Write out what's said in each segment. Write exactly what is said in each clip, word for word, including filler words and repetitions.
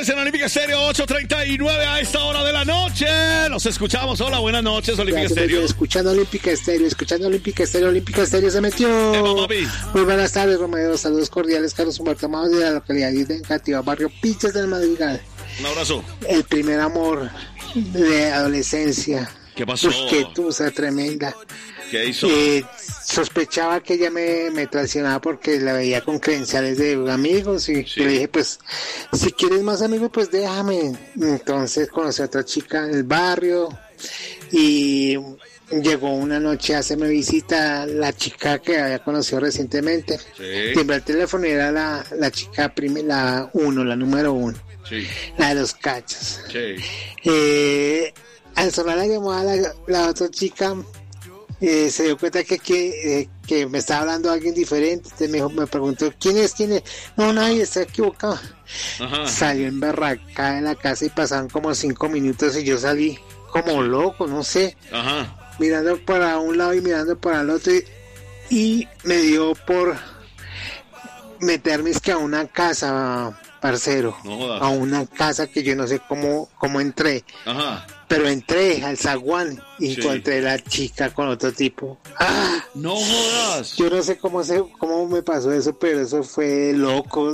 Deportes en Olímpica Estéreo, ocho treinta y nueve a esta hora de la noche. Los escuchamos. Hola, buenas noches, Olímpica Estéreo. Escuchando Olímpica Estéreo, escuchando Olímpica Estéreo, Olímpica Estéreo se metió. Eh, Muy buenas tardes, Romeo. Saludos cordiales, Carlos Humberto Amado de la localidad de Engativá, barrio Pichas del Madrigal. Un abrazo. El primer amor de adolescencia. ¿Qué pasó? Pues qué tusa tremenda. ¿Qué hizo? Eh, sospechaba que ella me, me traicionaba porque la veía con credenciales de amigos y Sí. yo le dije, pues, si quieres más amigos, pues déjame. Entonces conocí a otra chica en el barrio y llegó una noche a hacerme visita la chica que había conocido recientemente. Sí. Timbré el teléfono y era la, la chica prime, la uno, la número uno, Sí. la de los cachos. Sí. Eh, al sonar la llamada, la, la otra chica eh, se dio cuenta que, que, eh, que me estaba hablando alguien diferente. Entonces me, dijo, me preguntó, ¿quién es? ¿Quién es? No, nadie, está equivocado. Ajá. Salió en berraca de la casa y pasaron como cinco minutos y yo salí como loco, no sé, Ajá. mirando para un lado y mirando para el otro y, y me dio por meterme es que a una casa, parcero, No jodas. a una casa que yo no sé cómo, cómo entré. Ajá. Pero entré al zaguán y Sí. encontré la chica con otro tipo. ¡Ah! No jodas. Yo no sé cómo se, cómo me pasó eso, pero eso fue loco.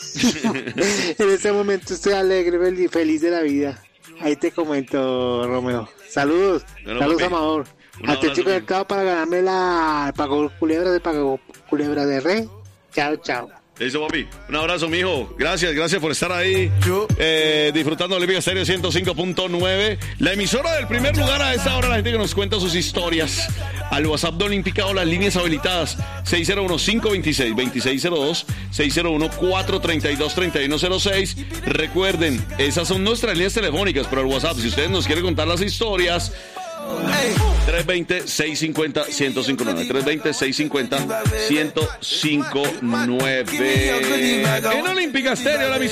En este momento estoy alegre, fel- feliz de la vida. Ahí te comento, Romeo. Saludos, Bueno, saludos, papi. Amador. Un Hasta el abrazo, chico del papi. cabo para ganarme la Pago Culebra de Pago Culebra de Re. Chao, chao. Listo, papi. Un abrazo, mijo. Gracias, gracias por estar ahí. Eh, disfrutando de Olímpica Estéreo ciento cinco punto nueve. La emisora del primer lugar a esta hora, la gente que nos cuenta sus historias. Al WhatsApp de Olímpica o las líneas habilitadas seis cero uno, cinco dos seis, dos seis cero dos, seis cero uno, cuatro tres dos, tres uno cero seis. Recuerden, esas son nuestras líneas telefónicas, pero el WhatsApp, si ustedes nos quieren contar las historias, tres dos cero, seis cinco cero, uno cero cinco nueve, tres dos cero, seis cinco cero, uno cero cinco nueve. En Olímpica Estéreo, la